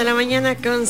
de la mañana con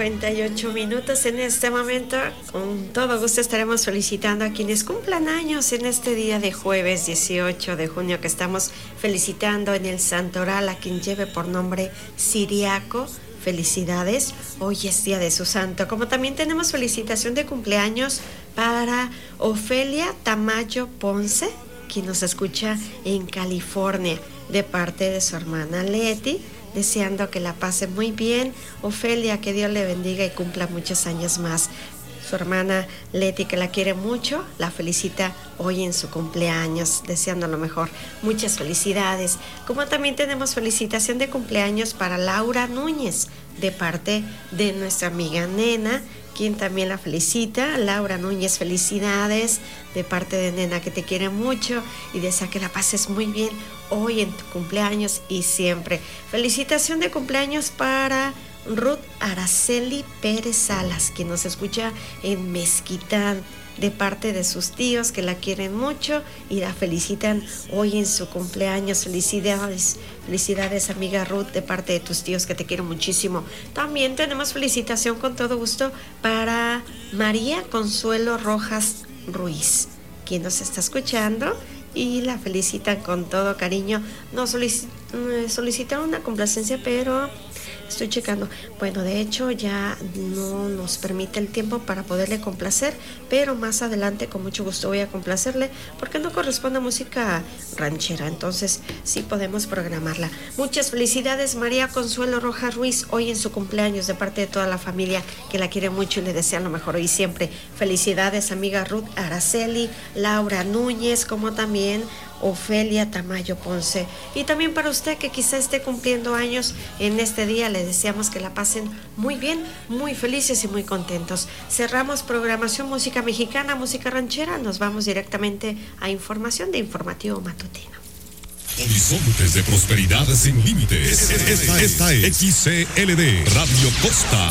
58 minutos. En este momento, con todo gusto estaremos felicitando a quienes cumplan años en este día de jueves 18 de junio, que estamos felicitando en el Santoral a quien lleve por nombre Siriaco. Felicidades, hoy es día de su santo. Como también tenemos felicitación de cumpleaños para Ofelia Tamayo Ponce, quien nos escucha en California, de parte de su hermana Leti, deseando que la pase muy bien. Ofelia, que Dios le bendiga y cumpla muchos años más. Su hermana Leti, que la quiere mucho, la felicita hoy en su cumpleaños, deseando lo mejor. Muchas felicidades. Como también tenemos felicitación de cumpleaños para Laura Núñez, de parte de nuestra amiga Nena, quien también la felicita. Laura Núñez, felicidades de parte de Nena, que te quiere mucho y desea que la pases muy bien hoy en tu cumpleaños y siempre. Felicitación de cumpleaños para Ruth Araceli Pérez Salas, quien nos escucha en Mezquitán, de parte de sus tíos, que la quieren mucho y la felicitan hoy en su cumpleaños. Felicidades, felicidades amiga Ruth, de parte de tus tíos, que te quiero muchísimo. También tenemos felicitación con todo gusto para María Consuelo Rojas Ruiz, quien nos está escuchando y la felicitan con todo cariño. Nos solicitaron una complacencia, pero estoy checando. Bueno, de hecho ya no nos permite el tiempo para poderle complacer, pero más adelante con mucho gusto voy a complacerle, porque no corresponde a música ranchera, entonces sí podemos programarla. Muchas felicidades María Consuelo Rojas Ruiz, hoy en su cumpleaños, de parte de toda la familia, que la quiere mucho y le desean lo mejor hoy y siempre. Felicidades amiga Ruth Araceli, Laura Núñez, como también Ofelia Tamayo Ponce. Y también para usted que quizá esté cumpliendo años en este día, le deseamos que la pasen muy bien, muy felices y muy contentos. Cerramos programación música mexicana, música ranchera. Nos vamos directamente a información de Informativo Matutino. Horizontes de prosperidad sin límites. Esta es XCLD Radio Costa.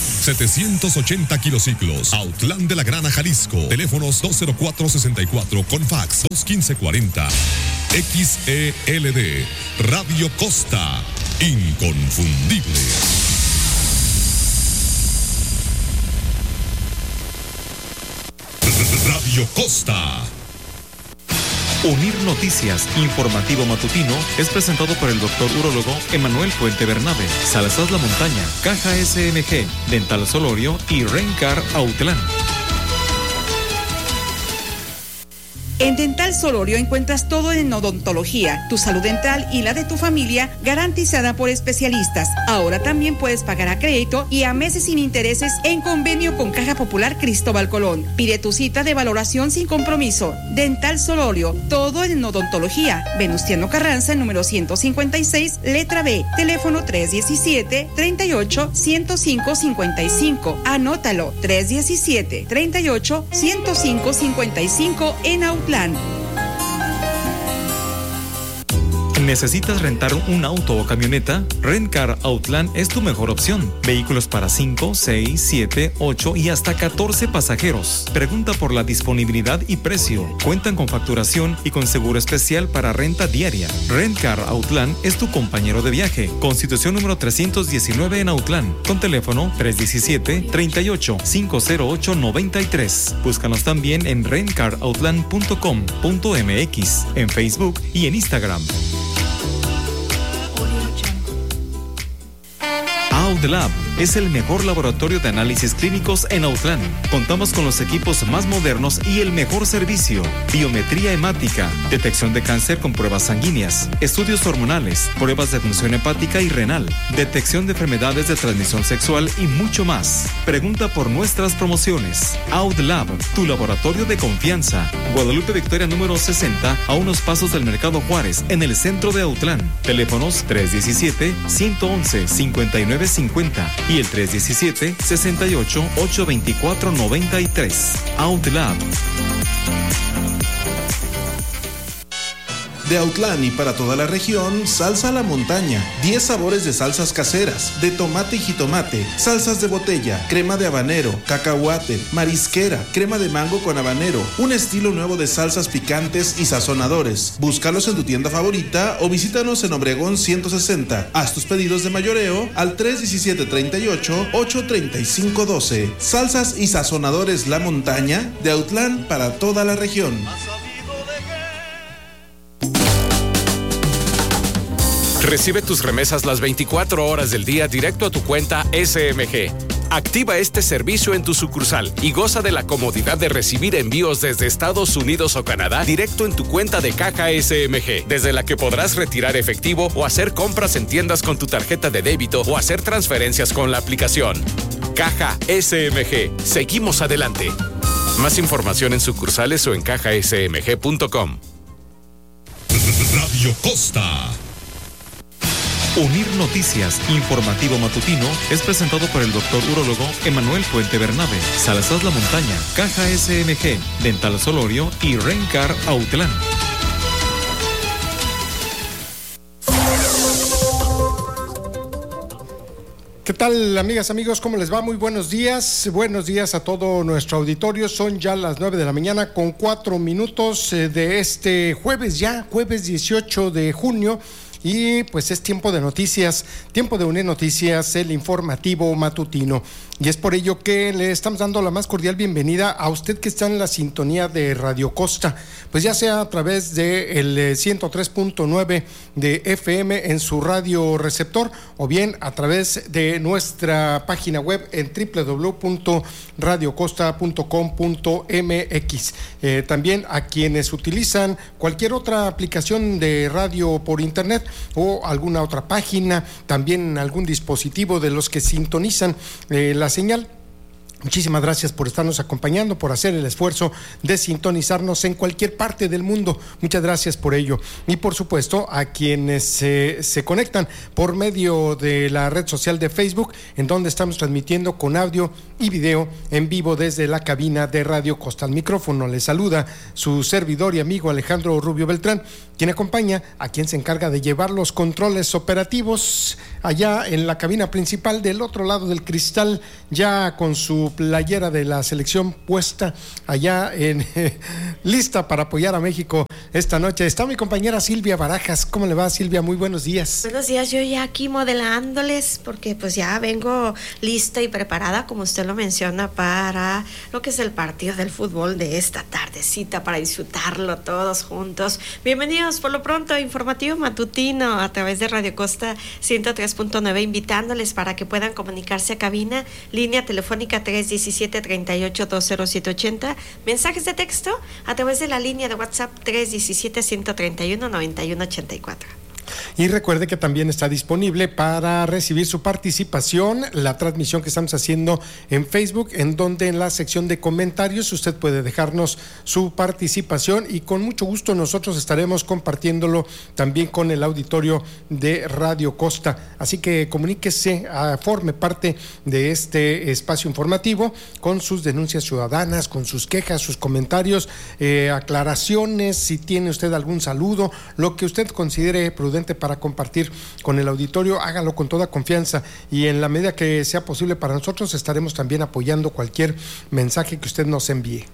780 kilociclos, Autlán de la Grana, Jalisco. Teléfonos 204-64 con fax 215-40. XELD Radio Costa, inconfundible. Radio Costa. Unir Noticias, informativo matutino, es presentado por el doctor urólogo Emanuel Puente Bernabe, Salazar La Montaña, Caja SMG, Dental Solorio y Rencar Autlán. En Dental Solorio encuentras todo en odontología, tu salud dental y la de tu familia garantizada por especialistas. Ahora también puedes pagar a crédito y a meses sin intereses en convenio con Caja Popular Cristóbal Colón. Pide tu cita de valoración sin compromiso. Dental Solorio, todo en odontología. Venustiano Carranza, número 156, letra B. Teléfono 317-38-105-55. Anótalo, 317-38-105-55 en Autlán. ¿Necesitas rentar un auto o camioneta? Rentcar Autlán es tu mejor opción. Vehículos para 5, 6, 7, 8 y hasta 14 pasajeros. Pregunta por la disponibilidad y precio. Cuentan con facturación y con seguro especial para renta diaria. Rentcar Autlán es tu compañero de viaje. Constitución número 319 en Autlán. Con teléfono 317-38-508-93. Búscanos también en rentcarautlan.com.mx, en Facebook y en Instagram. Autlab es el mejor laboratorio de análisis clínicos en Autlán. Contamos con los equipos más modernos y el mejor servicio. Biometría hemática, detección de cáncer con pruebas sanguíneas, estudios hormonales, pruebas de función hepática y renal, detección de enfermedades de transmisión sexual y mucho más. Pregunta por nuestras promociones. Autlab, tu laboratorio de confianza. Guadalupe Victoria número 60, a unos pasos del Mercado Juárez, en el centro de Autlán. Teléfonos 317-111-5950 y el 317-68-824-93. Autlab. De Autlán y para toda la región, Salsa La Montaña. 10 sabores de salsas caseras, de tomate y jitomate, salsas de botella, crema de habanero, cacahuate, marisquera, crema de mango con habanero, un estilo nuevo de salsas picantes y sazonadores. Búscalos en tu tienda favorita o visítanos en Obregón 160. Haz tus pedidos de mayoreo al 317-38-835-12. Salsas y sazonadores La Montaña, de Autlán para toda la región. Recibe tus remesas las 24 horas del día directo a tu cuenta SMG. Activa este servicio en tu sucursal y goza de la comodidad de recibir envíos desde Estados Unidos o Canadá directo en tu cuenta de caja SMG, desde la que podrás retirar efectivo o hacer compras en tiendas con tu tarjeta de débito o hacer transferencias con la aplicación. Caja SMG. Seguimos adelante. Más información en sucursales o en cajasmg.com. Radio Costa. Unir Noticias, informativo matutino, es presentado por el doctor urólogo Emanuel Puente Bernabe, Salazar La Montaña, Caja SMG, Dental Solorio y Rencar Autlán. ¿Qué tal, amigas, amigos? ¿Cómo les va? Muy buenos días. Buenos días a todo nuestro auditorio. Son ya las 9 de la mañana con 4 minutos de este jueves 18 de junio. Y pues es tiempo de noticias, tiempo de unir noticias, el informativo matutino. Y es por ello que le estamos dando la más cordial bienvenida a usted que está en la sintonía de Radio Costa, pues ya sea a través del 103.9 de FM en su radio receptor o bien a través de nuestra página web en www.radiocosta.com.mx. También a quienes utilizan cualquier otra aplicación de radio por internet o alguna otra página, también algún dispositivo de los que sintonizan la señal. Muchísimas gracias por estarnos acompañando, por hacer el esfuerzo de sintonizarnos en cualquier parte del mundo. Muchas gracias por ello. Y por supuesto a quienes se conectan por medio de la red social de Facebook, en donde estamos transmitiendo con audio y video en vivo desde la cabina de Radio Costa. Al micrófono les saluda su servidor y amigo Alejandro Rubio Beltrán, quien acompaña a quien se encarga de llevar los controles operativos allá en la cabina principal, del otro lado del cristal, ya con su playera de la selección puesta allá lista para apoyar a México esta noche. Está mi compañera Silvia Barajas. ¿Cómo le va, Silvia? Muy buenos días. Buenos días, yo ya aquí modelándoles porque pues ya vengo lista y preparada, como usted lo menciona, para lo que es el partido del fútbol de esta tardecita, para disfrutarlo todos juntos. Bienvenidos por lo pronto a Informativo Matutino a través de Radio Costa 103.9, invitándoles para que puedan comunicarse a cabina, línea telefónica 317-38-20780, mensajes de texto a través de la línea de WhatsApp 317-131-9184. Y recuerde que también está disponible para recibir su participación la transmisión que estamos haciendo en Facebook, en donde en la sección de comentarios usted puede dejarnos su participación y con mucho gusto nosotros estaremos compartiéndolo también con el auditorio de Radio Costa. Así que comuníquese, forme parte de este espacio informativo con sus denuncias ciudadanas, con sus quejas, sus comentarios, aclaraciones, si tiene usted algún saludo, lo que usted considere prudente para compartir con el auditorio, hágalo con toda confianza y en la medida que sea posible para nosotros estaremos también apoyando cualquier mensaje que usted nos envíe.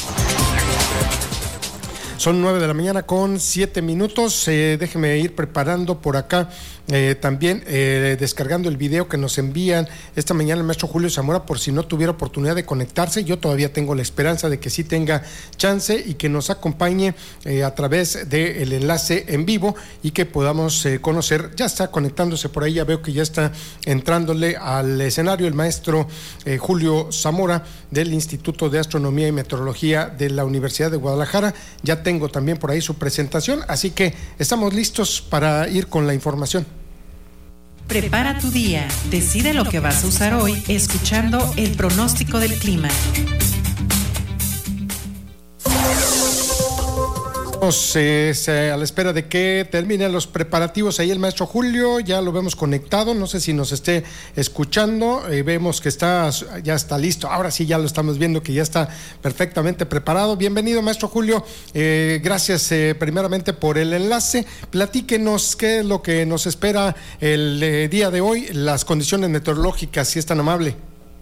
Son 9 de la mañana con 7 minutos. Déjeme ir preparando por acá también descargando el video que nos envían esta mañana el maestro Julio Zamora, por si no tuviera oportunidad de conectarse. Yo todavía tengo la esperanza de que sí tenga chance y que nos acompañe a través del enlace en vivo y que podamos conocer. Ya está conectándose por ahí, ya veo que ya está entrándole al escenario el maestro Julio Zamora del Instituto de Astronomía y Meteorología de la Universidad de Guadalajara. Ya tengo también por ahí su presentación, así que estamos listos para ir con la información. Prepara tu día, decide lo que vas a usar hoy escuchando el pronóstico del clima. Estamos a la espera de que terminen los preparativos. Ahí el maestro Julio, ya lo vemos conectado, no sé si nos esté escuchando. Vemos que ya está listo. Ahora sí ya lo estamos viendo que ya está perfectamente preparado. Bienvenido, maestro Julio. Gracias primeramente por el enlace. Platíquenos qué es lo que nos espera el día de hoy, las condiciones meteorológicas, si es tan amable.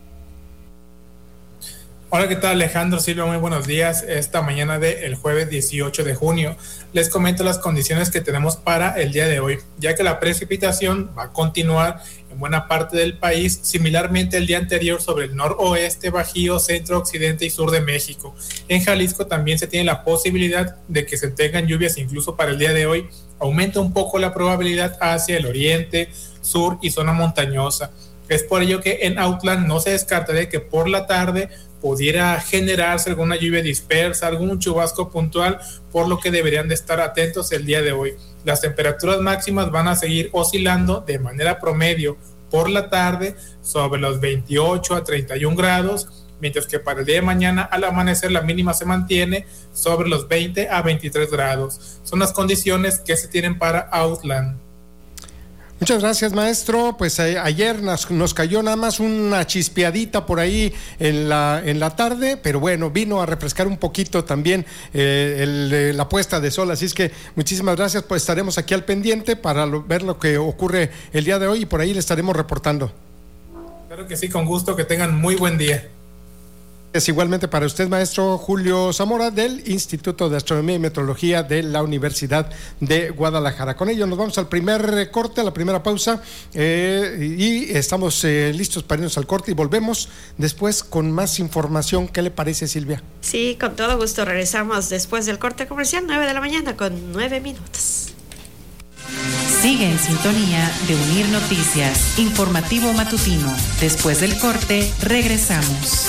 Hola, ¿qué tal, Alejandro? Silvia, muy buenos días. Esta mañana del jueves 18 de junio les comento las condiciones que tenemos para el día de hoy, ya que la precipitación va a continuar en buena parte del país, similarmente el día anterior sobre el noroeste, bajío, centro, occidente y sur de México. En Jalisco también se tiene la posibilidad de que se tengan lluvias incluso para el día de hoy. Aumenta un poco la probabilidad hacia el oriente, sur y zona montañosa. Es por ello que en Autlán no se descarta de que por la tarde pudiera generarse alguna lluvia dispersa, algún chubasco puntual, por lo que deberían de estar atentos el día de hoy. Las temperaturas máximas van a seguir oscilando de manera promedio por la tarde sobre los 28 a 31 grados, mientras que para el día de mañana al amanecer la mínima se mantiene sobre los 20 a 23 grados. Son las condiciones que se tienen para Autlán. Muchas gracias, maestro. Pues ayer nos cayó nada más una chispeadita por ahí en la tarde, pero bueno, vino a refrescar un poquito también la puesta de sol, así es que muchísimas gracias, pues estaremos aquí al pendiente para ver lo que ocurre el día de hoy y por ahí le estaremos reportando. Claro que sí, con gusto, que tengan muy buen día. Es igualmente para usted, maestro Julio Zamora, del Instituto de Astronomía y Meteorología de la Universidad de Guadalajara. Con ello nos vamos al primer corte, a la primera pausa, y estamos listos para irnos al corte y volvemos después con más información. ¿Qué le parece, Silvia? Sí, con todo gusto. Regresamos después del corte comercial, 9 de la mañana con 9 minutos. Sigue en sintonía de Unir Noticias, informativo matutino. Después del corte, regresamos.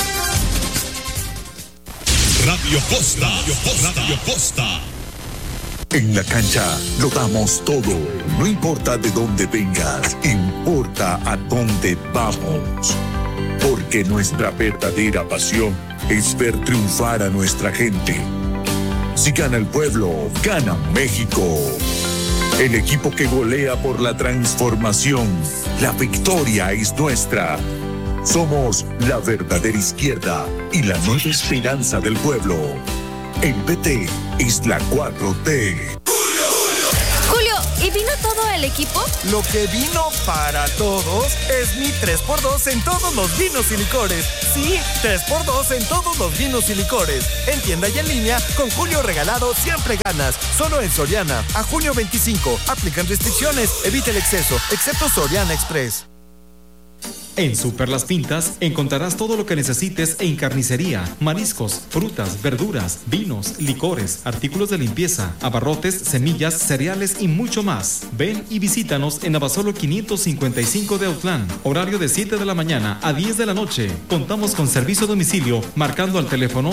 Radio Costa. Radio Costa. En la cancha lo damos todo. No importa de dónde vengas, importa a dónde vamos. Porque nuestra verdadera pasión es ver triunfar a nuestra gente. Si gana el pueblo, gana México. El equipo que golea por la transformación. La victoria es nuestra. Somos la verdadera izquierda y la nueva esperanza del pueblo. El PT es la 4T. Julio, ¿y vino todo el equipo? Lo que vino para todos es mi 3x2 en todos los vinos y licores. Sí, 3x2 en todos los vinos y licores. En tienda y en línea, con Julio regalado siempre ganas. Solo en Soriana, a junio 25. Aplican restricciones, evita el exceso, excepto Soriana Express. En Super Las Pintas encontrarás todo lo que necesites en carnicería, mariscos, frutas, verduras, vinos, licores, artículos de limpieza, abarrotes, semillas, cereales y mucho más. Ven y visítanos en Abasolo 555 de Autlán. Horario de 7 de la mañana a 10 de la noche. Contamos con servicio a domicilio marcando al teléfono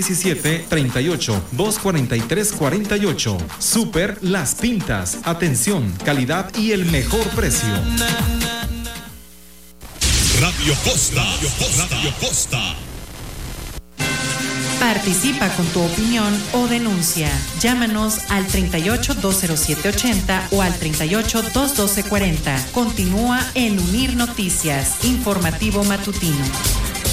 317-38-243-48. Super Las Pintas. Atención, calidad y el mejor precio. Radio Costa. Radio Costa. Participa con tu opinión o denuncia. Llámanos al 38-207-80 o al 38-212-40. Continúa en Unir Noticias, informativo matutino.